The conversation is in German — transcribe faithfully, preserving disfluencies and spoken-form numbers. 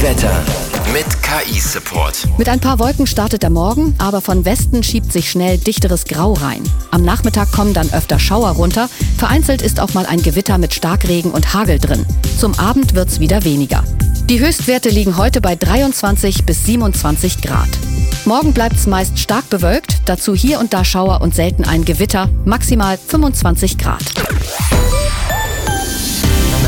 Wetter mit K I-Support. Mit ein paar Wolken startet der Morgen, aber von Westen schiebt sich schnell dichteres Grau rein. Am Nachmittag kommen dann öfter Schauer runter. Vereinzelt ist auch mal ein Gewitter mit Starkregen und Hagel drin. Zum Abend wird's wieder weniger. Die Höchstwerte liegen heute bei dreiundzwanzig bis siebenundzwanzig Grad. Morgen bleibt's meist stark bewölkt, dazu hier und da Schauer und selten ein Gewitter, maximal fünfundzwanzig Grad.